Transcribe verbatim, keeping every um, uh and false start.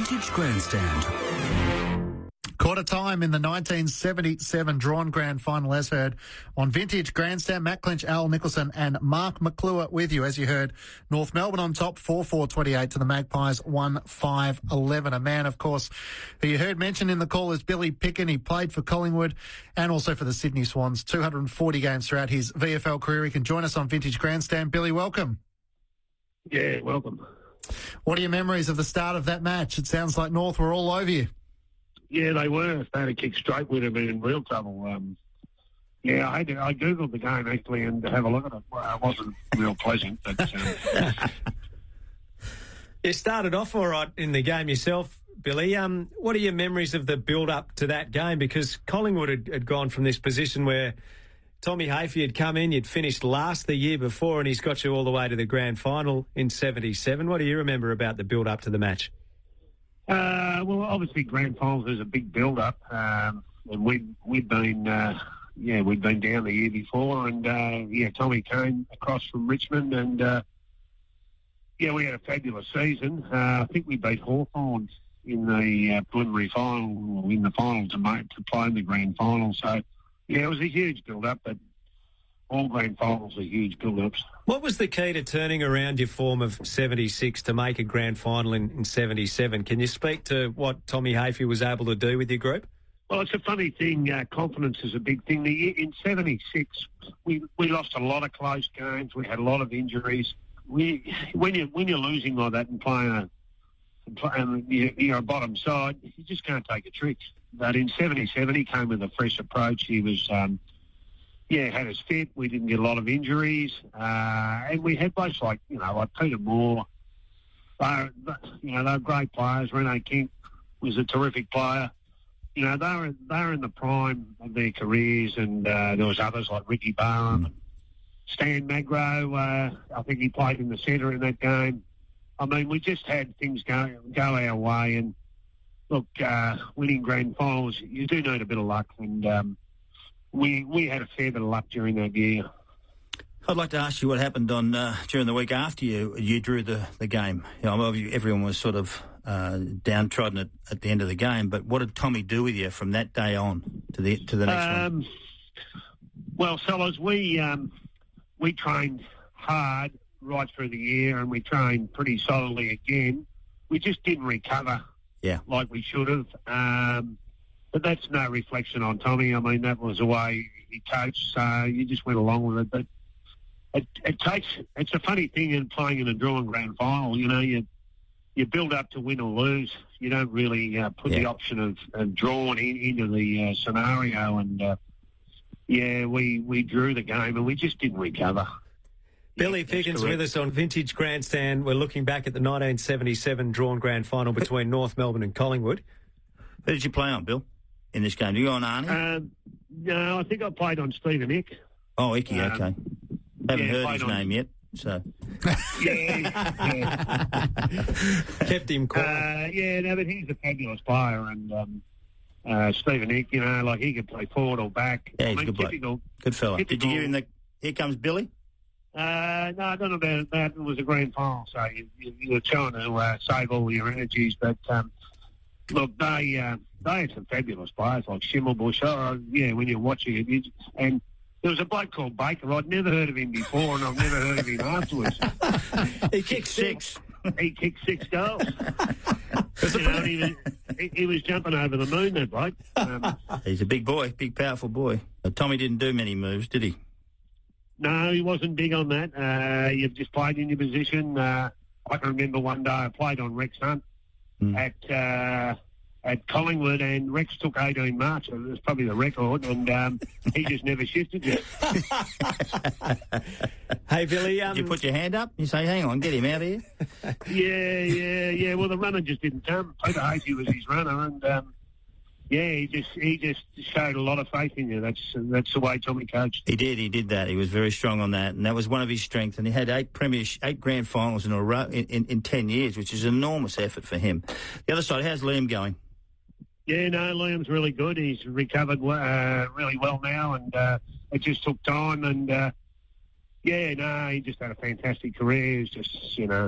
Vintage Grandstand. Quarter time in the nineteen seventy-seven drawn grand final, as heard on Vintage Grandstand. Matt Clinch, Al Nicholson and Mark McClure with you. As you heard, North Melbourne on top, four four twenty-eight to the Magpies, one five eleven. A man, of course, who you heard mentioned in the call is Billy Picken. He played for Collingwood and also for the Sydney Swans, two hundred forty games throughout his V F L career. He can join us on Vintage Grandstand. Billy, welcome. Yeah, welcome. What are your memories of the start of that match? It sounds like North were all over you. Yeah, they were. If they had a kick straight, we'd have been in real trouble. Um, yeah, I, had to, I googled the game actually and to have a look at it. Well, it wasn't real pleasant. But, um... You started off all right in the game yourself, Billy. Um, what are your memories of the build-up to that game? Because Collingwood had, had gone from this position where Tommy Hafey had come in, you'd finished last the year before, and he's got you all the way to the grand final in seventy-seven. What do you remember about the build-up to the match? Uh, well, obviously, grand finals is a big build-up, um, and we'd we'd been uh, yeah we'd been down the year before, and uh, yeah, Tommy came across from Richmond, and uh, yeah, we had a fabulous season. Uh, I think we beat Hawthorn in the uh, preliminary final, or in the final to make to play in the grand final. So yeah, it was a huge build-up, but all grand finals are huge build-ups. What was the key to turning around your form of seventy-six to make a grand final in, in seventy-seven? Can you speak to what Tommy Hafey was able to do with your group? Well, it's a funny thing. Uh, confidence is a big thing. The year, in seventy-six, we, we lost a lot of close games. We had a lot of injuries. We when you when you're losing like that and playing a and you're a bottom side, you just can't take a trick. But in seventy-seven, he came with a fresh approach. He was. Um, Yeah, had us fit. We didn't get a lot of injuries, uh, and we had blokes like you know, like Peter Moore. They, you know, they were great players. Rene King was a terrific player. You know, they were they were in the prime of their careers, and uh, there was others like Ricky Barham, and Stan Magro. Uh, I think he played in the centre in that game. I mean, we just had things go go our way, and look, uh, winning grand finals, you do need a bit of luck, and. Um, We we had a fair bit of luck during that year. I'd like to ask you what happened on uh, during the week after you you drew the, the game. You know, everyone was sort of uh, downtrodden at, at the end of the game, but what did Tommy do with you from that day on to the to the next um, one? Well, fellas, we um, we trained hard right through the year, and we trained pretty solidly again. We just didn't recover, yeah, like we should have. Um, But that's no reflection on Tommy. I mean, that was the way he coached, so you just went along with it. But it, it takes, it's a funny thing in playing in a drawn grand final. You know, you you build up to win or lose. You don't really uh, put yeah. the option of, of drawn in, into the uh, scenario. And, uh, yeah, we, we drew the game and we just didn't recover. Billy yeah, Pickens with us on Vintage Grandstand. We're looking back at the nineteen seventy-seven drawn grand final between North Melbourne and Collingwood. Who did you play on, Bill? In this game, do you go on Arnie? Um, no, I think I played on Stephen Ick. Oh, Icky, um, okay. Haven't yeah, heard his on... name yet, so. yeah, yeah. Kept him quiet. Uh, yeah, no, but he's a fabulous player, and um, uh, Stephen Ick, you know, like he could play forward or back. Yeah, he's I a mean, good typical, bloke. Good fella. typical... Did you hear him the Here Comes Billy? Uh, no, I don't know about that. It was a grand final, so you, you, you're trying to uh, save all your energies, but um, look, they... Uh, They had some fabulous players like Schimmelbusch. Oh, yeah, when you're watching it. You, and there was a bloke called Baker. I'd never heard of him before, and I've never heard of him afterwards. He kicked six. He kicked six goals. You know, he, was, he, he was jumping over the moon, that bloke. Um, He's a big boy, big, powerful boy. Uh, Tommy didn't do many moves, did he? no, he wasn't big on that. Uh, you've just played in your position. Uh, I can remember one day I played on Rex Hunt mm. at... Uh, at Collingwood, and Rex took eighteen marks. It was probably the record, and um, he just never shifted yet. Hey, Billy. Um... Did you put your hand up? You say, hang on, get him out of here? yeah, yeah, yeah. Well, the runner just didn't come. Peter Hafey was his runner, and um, yeah, he just he just showed a lot of faith in you. That's that's the way Tommy coached. He did, he did that. He was very strong on that, and that was one of his strengths. And he had eight premier, eight grand finals in a row in, in, in ten years, which is an enormous effort for him. The other side, how's Liam going? Yeah, no, Liam's really good. He's recovered uh, really well now, and uh, it just took time. And, uh, yeah, no, he just had a fantastic career. He's just, you know,